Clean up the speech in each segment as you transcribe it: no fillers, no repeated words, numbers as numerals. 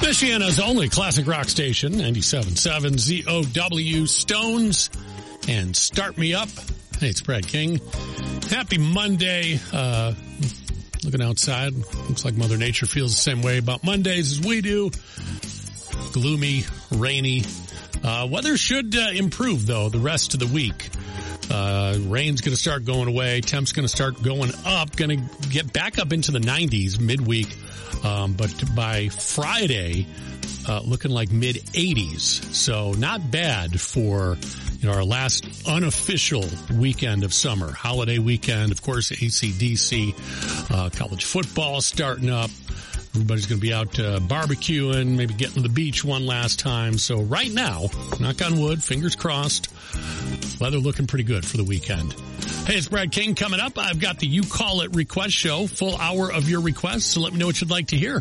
Michiana's only classic rock station, 97.7 ZOW, Stones, and Start Me Up. Hey, it's Brad King. Happy Monday. Looking outside, looks like Mother Nature feels the same way about Mondays as we do. Gloomy, rainy. Weather should improve, though, the rest of the week. Rain's going to start going away. Temps going to start going up. Going to get back up into the 90s midweek. But by Friday, looking like mid 80s. So not bad for, our last unofficial weekend of summer. Holiday weekend, of course, AC/DC, college football starting up. Everybody's going to be out barbecuing, maybe getting to the beach one last time. So right now, knock on wood, fingers crossed, weather looking pretty good for the weekend. Hey, it's Brad King coming up. I've got the You Call It request show, full hour of your requests. So let me know what you'd like to hear.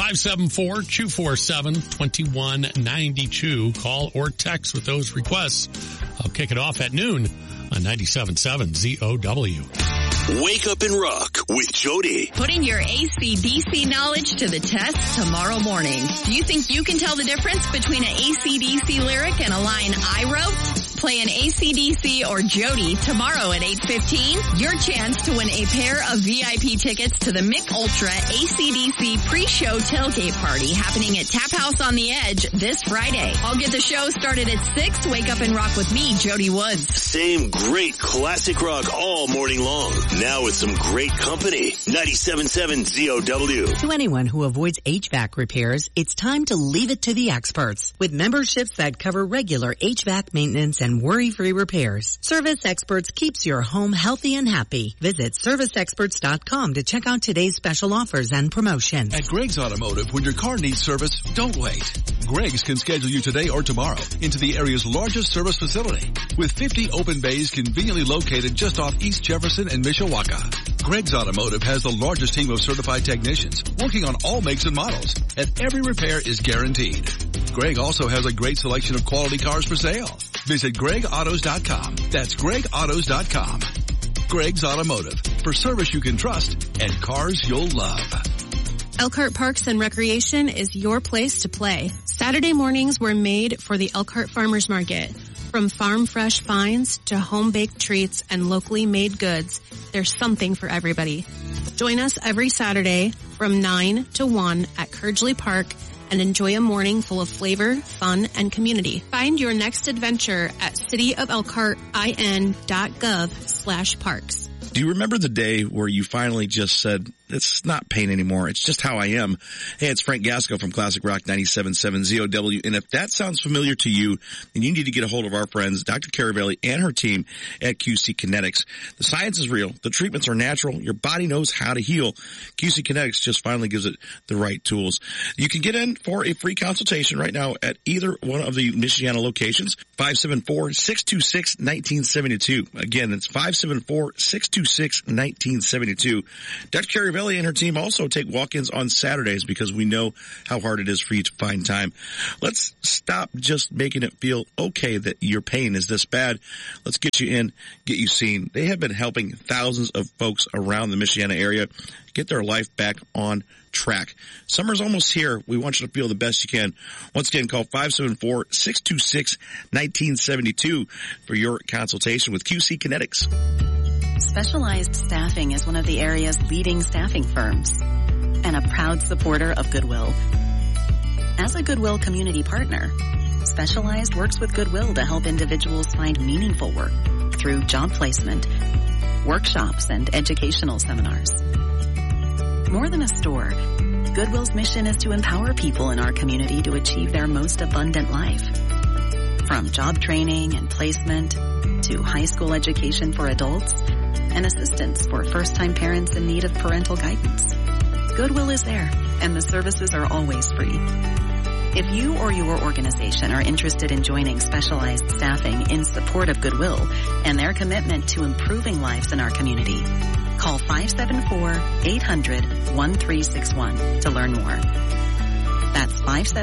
574-247-2192. Call or text with those requests. I'll kick it off at noon on 97.7 ZOW. Wake up and rock with Jody. Putting your AC/DC knowledge to the test tomorrow morning. Do you think you can tell the difference between an AC/DC lyric and a line I wrote? Play an AC/DC or Jody tomorrow at 8:15. Your chance to win a pair of VIP tickets to the Mick Ultra AC/DC pre-show tailgate party happening at Tap House on the Edge this Friday. I'll get the show started at 6. Wake up and rock with me, Jody Woods. Same great classic rock all morning long. Now with some great company. 97.7 ZOW. To anyone who avoids HVAC repairs, it's time to leave it to the experts. With memberships that cover regular HVAC maintenance and worry-free repairs, Service Experts keeps your home healthy and happy. Visit ServiceExperts.com to check out today's special offers and promotions. At Greg's Automotive, when your car needs service, don't wait. Greg's can schedule you today or tomorrow into the area's largest service facility, with 50 open bays conveniently located just off East Jefferson and Mishawaka. Greg's Automotive has the largest team of certified technicians working on all makes and models, and every repair is guaranteed. Greg also has a great selection of quality cars for sale. Visit GregAutos.com. That's GregAutos.com. Greg's Automotive, for service you can trust and cars you'll love. Elkhart Parks and Recreation is your place to play. Saturday mornings were made for the Elkhart Farmers Market. From farm fresh finds to home-baked treats and locally made goods, there's something for everybody. Join us every Saturday from 9 to 1 at Curgeley Park and enjoy a morning full of flavor, fun, and community. Find your next adventure at cityofelkhartin.gov/parks. Do you remember the day where you finally just said, it's not pain anymore, it's just how I am? Hey, it's Frank Gasco from Classic Rock 97.7 ZOW, and if that sounds familiar to you, then you need to get a hold of our friends, Dr. Caravelli and her team at QC Kinetics. The science is real, the treatments are natural, your body knows how to heal. QC Kinetics just finally gives it the right tools. You can get in for a free consultation right now at either one of the Michiana locations, 574-626-1972. Again, it's 574-626-1972. Dr. Caravelli and her team also take walk-ins on Saturdays because we know how hard it is for you to find time. Let's stop just making it feel okay that your pain is this bad. Let's get you in, get you seen. They have been helping thousands of folks around the Michiana area get their life back on track. Summer's almost here. We want you to feel the best you can. Once again, call 574-626-1972 for your consultation with QC Kinetics. Specialized Staffing is one of the area's leading staffing firms and a proud supporter of Goodwill. As a Goodwill community partner, Specialized works with Goodwill to help individuals find meaningful work through job placement, workshops, and educational seminars. More than a store, Goodwill's mission is to empower people in our community to achieve their most abundant life. From job training and placement to high school education for adults and assistance for first-time parents in need of parental guidance. Goodwill is there, and the services are always free. If you or your organization are interested in joining Specialized Staffing in support of Goodwill and their commitment to improving lives in our community, call 574-800-1361 to learn more. That's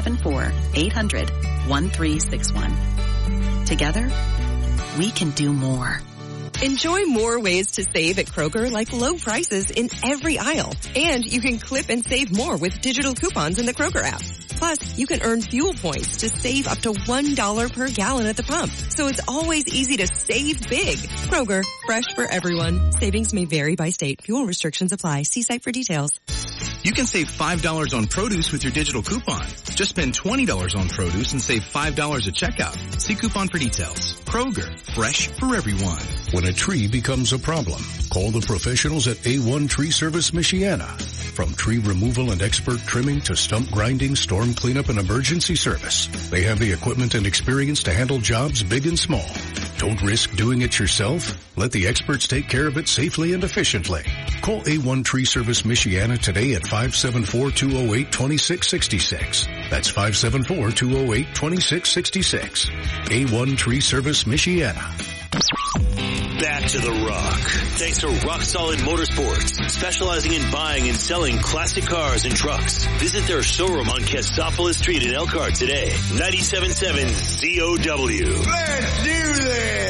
574-800-1361. Together, we can do more. Enjoy more ways to save at Kroger, like low prices in every aisle. And you can clip and save more with digital coupons in the Kroger app. Plus, you can earn fuel points to save up to $1 per gallon at the pump. So it's always easy to save big. Kroger, fresh for everyone. Savings may vary by state. Fuel restrictions apply. See site for details. You can save $5 on produce with your digital coupon. Just spend $20 on produce and save $5 at checkout. See coupon for details. Kroger, fresh for everyone. When a tree becomes a problem, call the professionals at A1 Tree Service Michiana. From tree removal and expert trimming to stump grinding, storm cleanup, and emergency service, they have the equipment and experience to handle jobs big and small. Don't risk doing it yourself. Let the experts take care of it safely and efficiently. Call A1 Tree Service Michiana today at 574-208-2666. That's 574-208-2666. A1 Tree Service Michiana. Back to the Rock. Thanks to Rock Solid Motorsports, specializing in buying and selling classic cars and trucks. Visit their showroom on Cassopolis Street in Elkhart today. 97.7 ZOW. Let's do this!